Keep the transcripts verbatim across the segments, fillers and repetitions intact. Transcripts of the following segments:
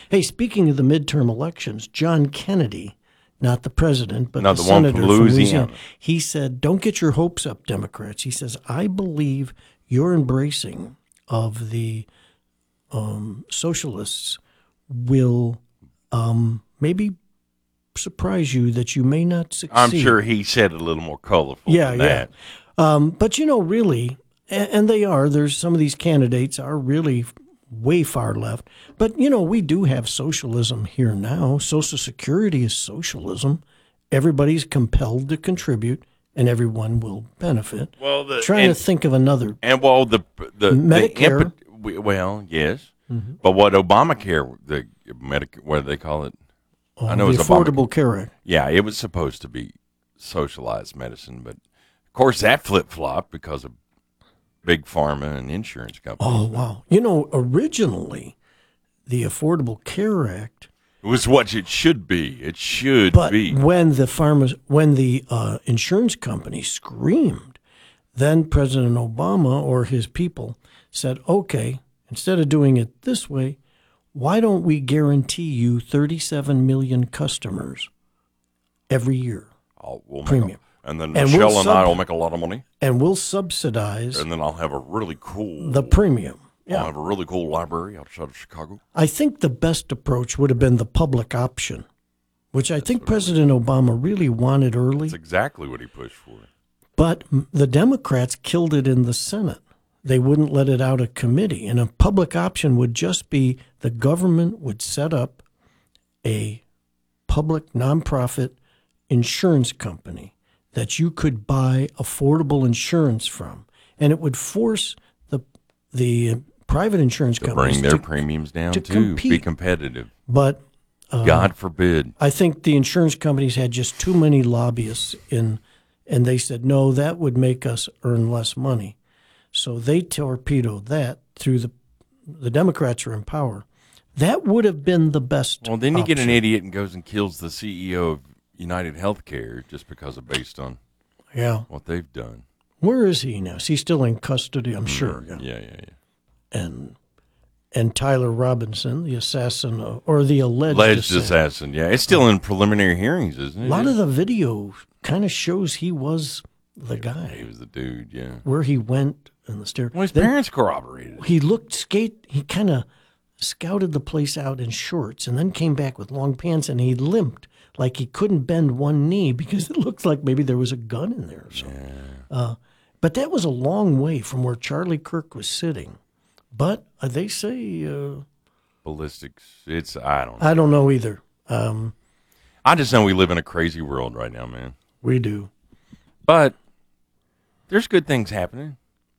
Hey, speaking of the midterm elections, John Kennedy, not the president, but No, the, the one senator from from Louisiana. Louisiana, he said, don't get your hopes up, Democrats. He says, I believe your embracing of the um, socialists will um, maybe surprise you that you may not succeed. I'm sure he said it a little more colorful Yeah, than yeah. that. Um, but, you know, really, and, and they are, there's some of these candidates are really way far left. But, you know, we do have socialism here now. Social Security is socialism. Everybody's compelled to contribute, and everyone will benefit. Well, the, Trying and, to think of another. And, well, the, the, Medicare. the imp- well, yes. Mm-hmm. But what Obamacare, the Medicare, what do they call it? Oh, I know the it's Affordable Obamacare. Care Act. Yeah, it was supposed to be socialized medicine, but of course that flip flopped because of big pharma and insurance companies. Oh, wow. You know, originally, the Affordable Care Act It was what it should be. It should but be. when the farmers, when the uh, insurance company screamed, then President Obama or his people said, okay, instead of doing it this way, why don't we guarantee you thirty-seven million customers every year? I'll, we'll premium. Make a, and then And Michelle we'll and sub- I will make a lot of money. And we'll subsidize And then I'll have a really cool. the premium. I'll Yeah. have a really cool library outside of Chicago. I think the best approach would have been the public option, which I think President Obama really wanted early. That's exactly what he pushed for. But the Democrats killed it in the Senate. They wouldn't let it out of committee. And a public option would just be the government would set up a public nonprofit insurance company that you could buy affordable insurance from. And it would force the the private insurance To companies bring their to, premiums down, to too. compete. Be competitive. But uh, God forbid. I think the insurance companies had just too many lobbyists in, and they said, no, that would make us earn less money. So they torpedoed that through the the Democrats are in power. That would have been the best. Well, then you get an option. idiot and goes and kills the C E O of United Healthcare just because of based on Yeah. what they've done. Where is he now? Is he still in custody? I'm sure. Yeah, yeah, yeah. And and Tyler Robinson, the assassin, uh, or the alleged, Alleged assassin. assassin. Yeah, it's still in preliminary hearings, isn't it? A lot of the video kind of shows he was the He guy. was the dude, yeah. Where he went and the stair. Well, his Then parents corroborated. he looked skate. He kind of scouted the place out in shorts, and then came back with long pants, and he limped like he couldn't bend one knee because it looked like maybe there was a gun in there or something. Yeah. Uh, but that was a long way from where Charlie Kirk was sitting. But uh, they say uh, Ballistics. It's, I don't know. I don't know either. Um, I just know we live in a crazy world right now, man. we do. But there's good things happening.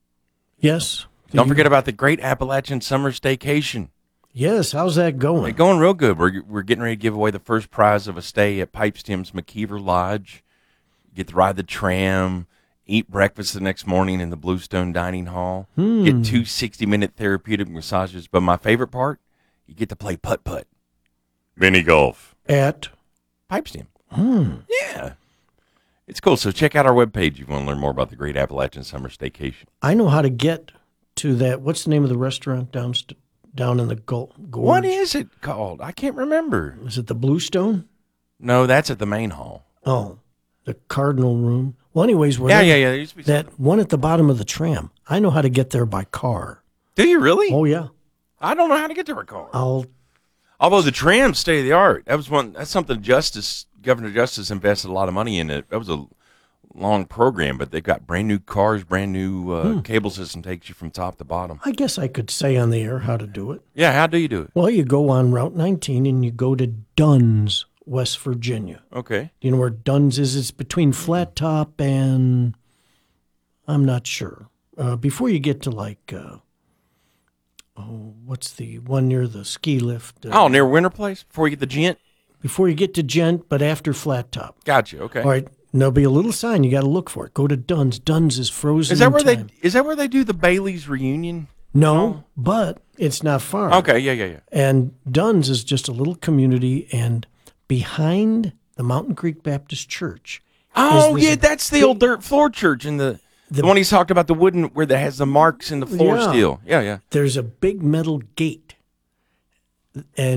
Yes. Don't You- forget about the Great Appalachian Summer Staycation. Yes. How's that going? It's going real good. We're we're getting ready to give away the first prize of a stay at Pipestem's McKeever Lodge. Get to ride the tram, eat breakfast the next morning in the Bluestone Dining Hall, Hmm. get two sixty-minute therapeutic massages. But my favorite part, you get to play putt-putt. Mini golf. At Pipestem. hmm. Yeah. It's cool. So check out our webpage if you want to learn more about the Great Appalachian Summer Staycation. I know how to get to that. What's the name of the restaurant down down in the Gul- Gorge? What is it called? I can't remember. Is it the Bluestone? No, that's at the main hall. Oh, the Cardinal Room. Well, anyways, where Yeah, that, yeah, yeah. There used to be that one at the bottom of the tram. I know how to get there by car. Do you really? Oh yeah, I don't know how to get to a car. I'll. Although the tram state of the art, that was one. That's something Justice Governor Justice invested a lot of money in. It. That was a long program, but they've got brand new cars, brand new uh, Hmm. cable system takes you from top to bottom. I guess I could say on the air how to do it. Yeah, how do you do it? Well, you go on Route nineteen and you go to Dunn's, West Virginia. Okay. Do you know where Dunn's is? It's between Flat Top and I'm not sure. Uh, before you get to like, uh, oh, what's the one near the ski lift? Uh, Oh, near Winter Place before you get the gent. Before you get to Gent, but after Flat Top. Gotcha. Okay. All right. And there'll be a little sign. You got to look for it. Go to Dunn's. Dunn's is frozen. Is that in where time. they? Is that where they do the Bailey's reunion? No, but it's not far. Okay. Yeah. Yeah. Yeah. And Dunn's is just a little community, and behind the Mountain Creek Baptist Church. Oh is this yeah, that's the old dirt floor church in the, the The- one he's talked about, the wooden where that has the marks in the floor Yeah. still. Yeah. Yeah. There's a big metal gate, and